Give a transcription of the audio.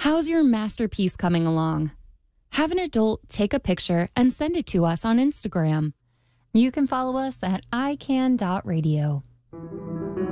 How's your masterpiece coming along? Have an adult take a picture and send it to us on Instagram. You can follow us at ican.radio.